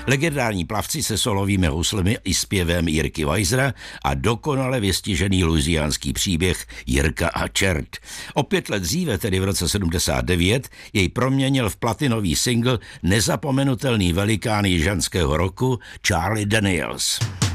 Legendární plavci se solovými houslemi i zpěvem Jirky Weisera a dokonale vystižený louisiánský příběh Jirka a čert. O 5 let dříve, tedy v roce 79, jej proměnil v platinový singl nezapomenutelný velikán jižanského roku Charlie Daniels.